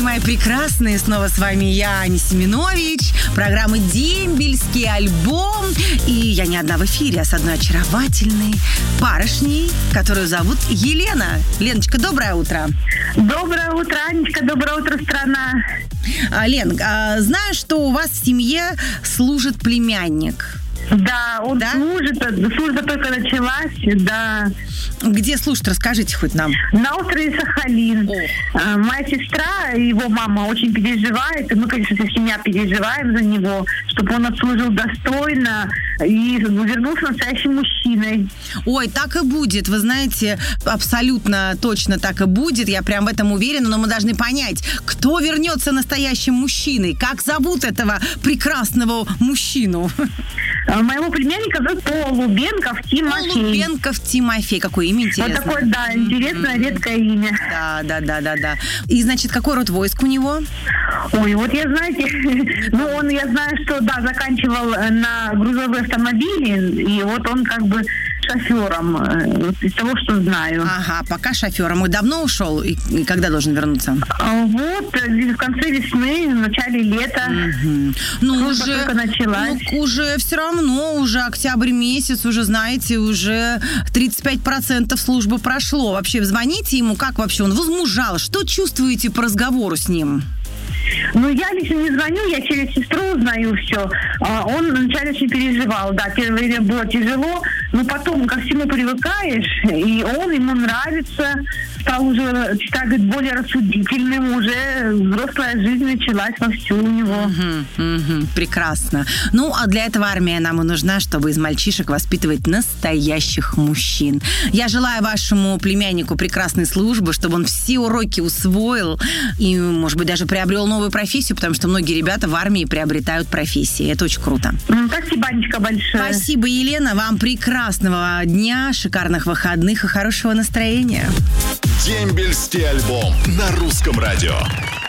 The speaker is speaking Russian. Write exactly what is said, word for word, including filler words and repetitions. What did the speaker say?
мои прекрасные, снова с вами я, Аня Семенович. Программа «Дембельский альбом». И я не одна в эфире, а с одной очаровательной барышней, которую зовут Елена. Леночка, доброе утро. Доброе утро, Анечка, доброе утро, страна. А, Лен, а, знаю, что у вас в семье служит племянник. Да, он да? служит, служба только началась, да. Где служит, расскажите хоть нам. На острове Сахалин. О. Моя сестра, его мама очень переживает, и мы, конечно, вся семья переживаем за него, чтобы он отслужил достойно и вернулся настоящим мужчиной. Ой, так и будет, вы знаете, абсолютно точно так и будет, я прям в этом уверена, но мы должны понять, кто вернется настоящим мужчиной, как зовут этого прекрасного мужчину. Моего племянника зовут Полубенков Тимофей. Полубенков Тимофей. Какое имя интересное. Вот такое, да, интересное, mm-hmm. редкое имя. Да, да, да, да, да. И, значит, какой род войск у него? Ой, вот я, знаете, ну, он, я знаю, что, да, заканчивал на грузовые автомобили, и вот он как бы шофером, вот, из того, что знаю. Ага, пока шофером. И давно ушел? И, и когда должен вернуться? Вот, в конце весны, в начале лета. Угу. Ну, уже, только началась. Ну, уже все равно, уже октябрь месяц, уже, знаете, уже тридцать пять процентов службы прошло. Вообще, звоните ему, как вообще он возмужал? Что чувствуете по разговору с ним? Ну, я лично не звоню, я через сестру узнаю все. Он вначале очень переживал, да, первое время было тяжело, но потом ко всему привыкаешь, и он, ему нравится, стал уже, так говорит, более рассудительным, уже взрослая жизнь началась вовсю у него. Угу, угу, прекрасно. Ну, а для этого армия нам и нужна, чтобы из мальчишек воспитывать настоящих мужчин. Я желаю вашему племяннику прекрасной службы, чтобы он все уроки усвоил и, может быть, даже приобрел новую профессию, потому что многие ребята в армии приобретают профессии. Это очень круто. Спасибо, Анечка, большое. Спасибо, Елена. Вам прекрасного дня, шикарных выходных и хорошего настроения. Дембельский альбом на Русском радио.